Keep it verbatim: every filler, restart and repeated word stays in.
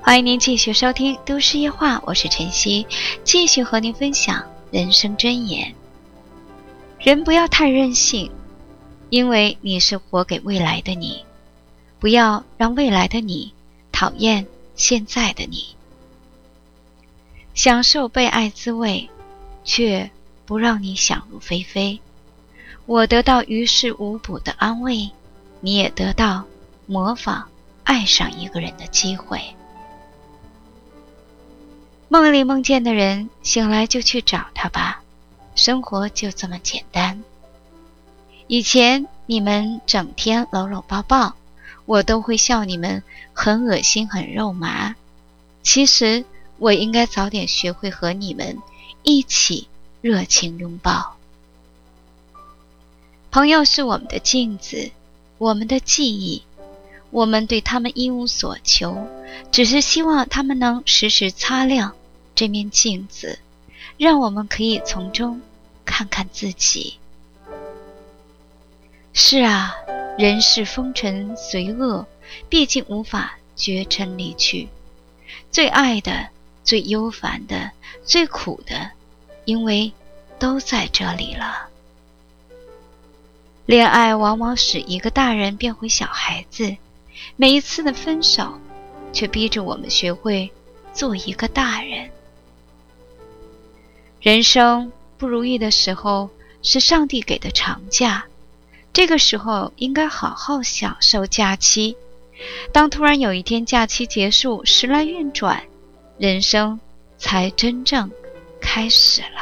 欢迎您继续收听都市夜话，我是晨曦，继续和您分享人生箴言。人不要太任性，因为你是活给未来的你，不要让未来的你讨厌现在的你。享受被爱滋味，却不让你想入非非。我得到于事无补的安慰，你也得到模仿爱上一个人的机会。梦里梦见的人，醒来就去找他吧，生活就这么简单。以前你们整天搂搂抱抱，我都会笑你们很恶心很肉麻。其实我应该早点学会和你们一起热情拥抱。朋友是我们的镜子，我们的记忆，我们对他们一无所求，只是希望他们能时时擦亮这面镜子，让我们可以从中看看自己。是啊，人世风尘随恶，毕竟无法绝尘离去。最爱的，最忧烦的，最苦的，因为都在这里了。恋爱往往使一个大人变回小孩子，每一次的分手却逼着我们学会做一个大人。人生不如意的时候是上帝给的长假，这个时候应该好好享受假期。当突然有一天假期结束，时来运转，人生才真正开始了。